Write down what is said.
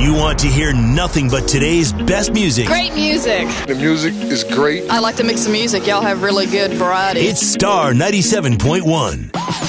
You want to hear nothing but today's best music. Great music. The music is great. I like to mix the music. Y'all have really good variety. It's Star 97.1.